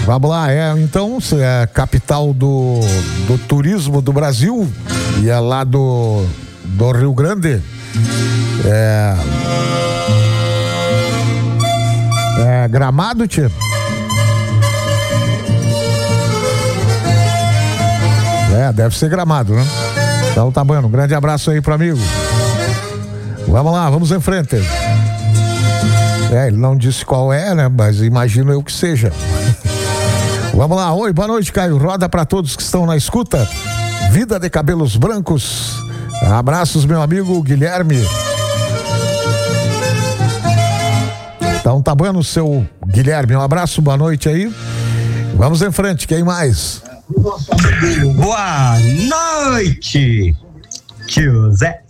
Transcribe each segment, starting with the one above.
Vamos lá, então, é capital do turismo do Brasil e é lá do Rio Grande. Gramado, tio? Deve ser Gramado, né? Então tá bom, um grande abraço aí pro amigo. Vamos lá, vamos em frente. Ele não disse qual é, né? Mas imagino eu que seja. Vamos lá, oi, boa noite, Caio. Roda pra todos que estão na escuta. Vida de cabelos brancos. Abraços, meu amigo Guilherme. Então tá bom, seu Guilherme. Um abraço, boa noite aí. Vamos em frente, quem mais? Boa noite, tio Zé.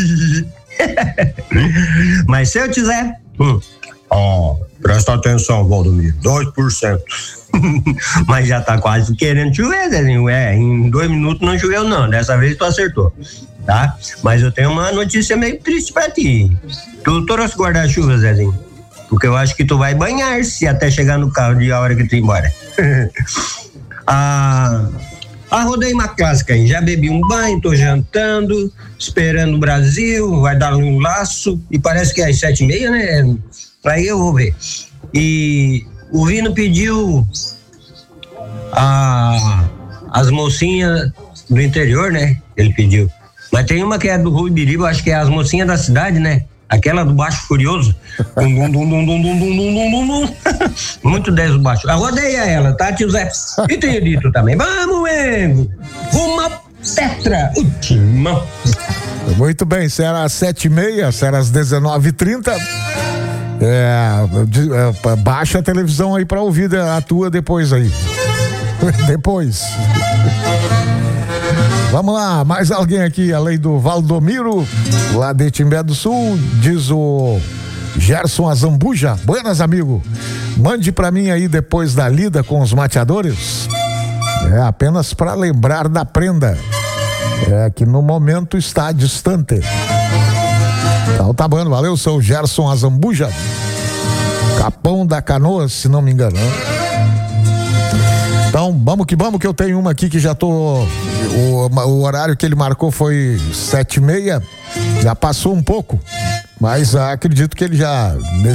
Mas seu tio Zé, presta atenção, Valdomiro, 2%. Mas já tá quase querendo chover, Zezinho. Em 2 minutos não choveu não, dessa vez tu acertou, tá? Mas eu tenho uma notícia meio triste pra ti. Tu trouxe guarda-chuva, Zezinho? Porque eu acho que tu vai banhar-se até chegar no carro de a hora que tu ir embora. Rodei uma clássica aí, já bebi um banho, tô jantando, esperando o Brasil, vai dar um laço, e parece que é às 7h30, né? Aí eu vou ver. E o Vino pediu as mocinhas do interior, né? Ele pediu. Mas tem uma que é do Rui Biriba, acho que é as mocinhas da cidade, né? Aquela do Baixo Furioso. Muito 10 do Baixo. Arrodei a ela, tá, tio Zé? E tenho dito também. Vamos, Engo! Uma tetra última. Muito bem, se era às 7h30, se era às 19h30. Baixa a televisão aí pra ouvir a tua depois aí. Depois. Vamos lá, mais alguém aqui, além do Valdomiro, lá de Timbé do Sul, diz o Gerson Azambuja. Buenas, amigo. Mande pra mim aí depois da lida com os mateadores. Apenas pra lembrar da prenda. Que no momento está distante. Então tá bom, valeu, seu Gerson Azambuja. Capão da Canoa, se não me engano. Então, vamos que eu tenho uma aqui que já tô... O horário que ele marcou foi 7h30, já passou um pouco, mas acredito que ele já...